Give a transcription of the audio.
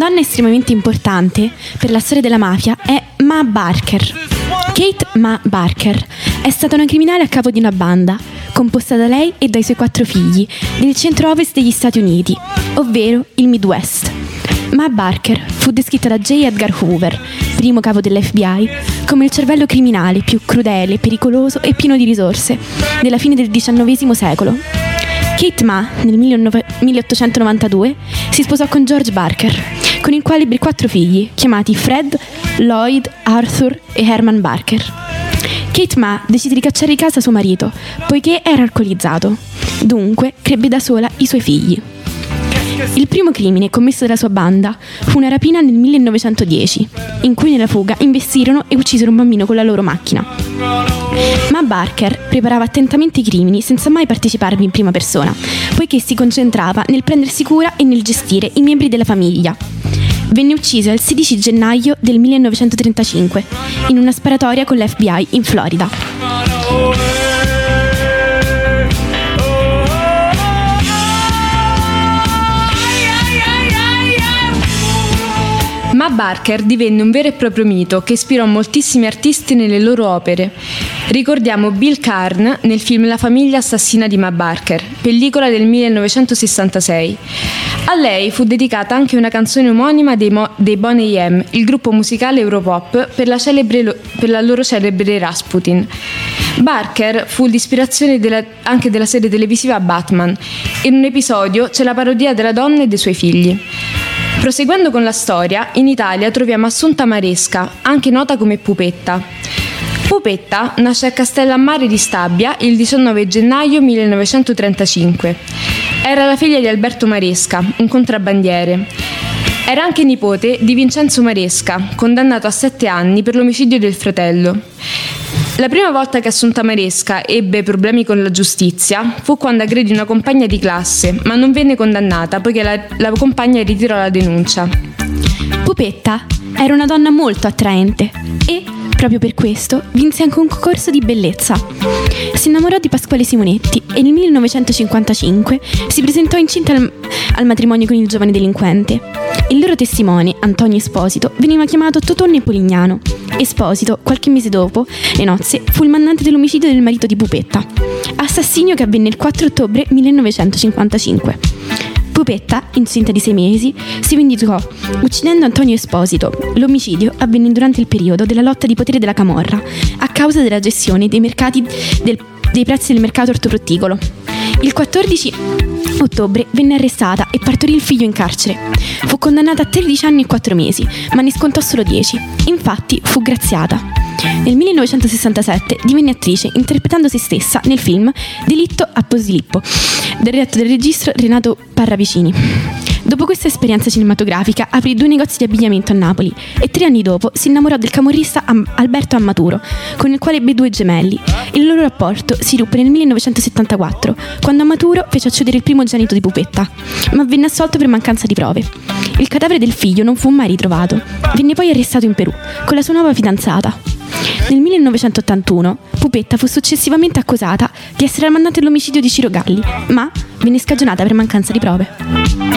donna estremamente importante per la storia della mafia è Ma Barker. Kate Ma Barker è stata una criminale a capo di una banda, composta da lei e dai suoi 4 figli, del centro-ovest degli Stati Uniti, ovvero il Midwest. Ma Barker fu descritta da J. Edgar Hoover, primo capo dell'FBI, come il cervello criminale più crudele, pericoloso e pieno di risorse della fine del XIX secolo. Kate Ma, nel 1892, si sposò con George Barker, con il quale ebbe 4 figli, chiamati Fred, Lloyd, Arthur e Herman Barker. Kate Ma decise di cacciare di casa suo marito, poiché era alcolizzato. Dunque, crebbe da sola i suoi figli. Il primo crimine commesso dalla sua banda fu una rapina nel 1910, in cui nella fuga investirono e uccisero un bambino con la loro macchina. Ma Barker preparava attentamente i crimini senza mai parteciparvi in prima persona, poiché si concentrava nel prendersi cura e nel gestire i membri della famiglia. Venne uccisa il 16 gennaio del 1935 in una sparatoria con l'FBI in Florida. Ma Barker divenne un vero e proprio mito che ispirò moltissimi artisti nelle loro opere. Ricordiamo Bill Karn nel film La famiglia assassina di Ma Barker, pellicola del 1966. A lei fu dedicata anche una canzone omonima dei Boney M, il gruppo musicale Europop, per la loro celebre Rasputin. Barker fu l'ispirazione anche della serie televisiva Batman. In un episodio c'è la parodia della donna e dei suoi figli. Proseguendo con la storia, in Italia troviamo Assunta Maresca, anche nota come Pupetta. Pupetta nasce a Castellammare di Stabia il 19 gennaio 1935. Era la figlia di Alberto Maresca, un contrabbandiere. Era anche nipote di Vincenzo Maresca, condannato a 7 anni per l'omicidio del fratello. La prima volta che Assunta Maresca ebbe problemi con la giustizia fu quando aggredì una compagna di classe, ma non venne condannata poiché la compagna ritirò la denuncia. Pupetta era una donna molto attraente e, proprio per questo, vinse anche un concorso di bellezza. Si innamorò di Pasquale Simonetti e nel 1955 si presentò incinta al matrimonio con il giovane delinquente. Il loro testimone, Antonio Esposito, veniva chiamato Totonne Polignano. Esposito, qualche mese dopo le nozze, fu il mandante dell'omicidio del marito di Pupetta, assassinio che avvenne il 4 ottobre 1955. Pupetta, incinta di 6 mesi, si vendicò uccidendo Antonio Esposito. L'omicidio avvenne durante il periodo della lotta di potere della camorra, a causa della gestione dei prezzi del mercato ortofrutticolo. Il 14 ottobre venne arrestata e partorì il figlio in carcere. Fu condannata a 13 anni e 4 mesi, ma ne scontò solo 10. Infatti fu graziata. Nel 1967 divenne attrice interpretando se stessa nel film Delitto a Posilippo, diretto dal regista Renato Parravicini. Dopo questa esperienza cinematografica aprì 2 negozi di abbigliamento a Napoli e 3 anni dopo si innamorò del camorrista Alberto Ammaturo, con il quale ebbe 2 gemelli. Il loro rapporto si ruppe nel 1974, quando Ammaturo fece uccidere il primogenito di Pupetta, ma venne assolto per mancanza di prove. Il cadavere del figlio non fu mai ritrovato. Venne poi arrestato in Perù con la sua nuova fidanzata. Nel 1981 Pupetta fu successivamente accusata di essere la mandante dell'omicidio di Ciro Galli, ma venne scagionata per mancanza di prove.